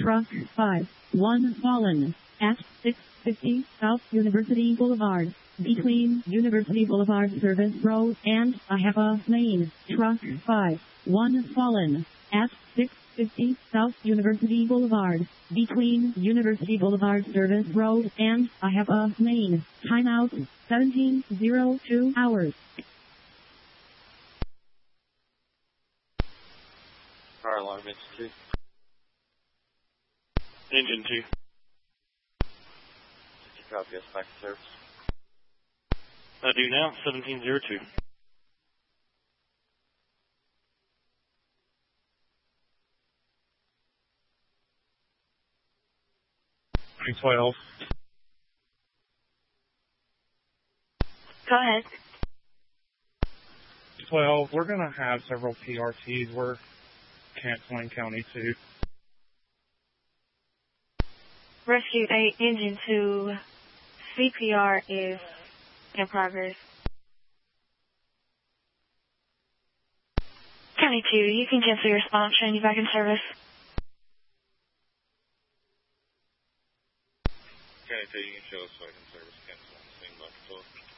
Truck 5, 1 fallen at 650 South University Boulevard, between University Boulevard Service Road and Ahava Lane. Truck 5, 1 fallen at 650 South University Boulevard, between University Boulevard Service Road and Ahava Lane. Timeout 17:02 hours. Fire alarm, engine 2. Engine 2. Did you copy us back to service? I do now, 17:02. 12. Go ahead. 12, we're going to have several PRTs. We're canceling County 2. Rescue 8, Engine 2, CPR is in progress. County 2, you can cancel your response, showing you back in service. County 2, you can show us back in service, cancel on the same level.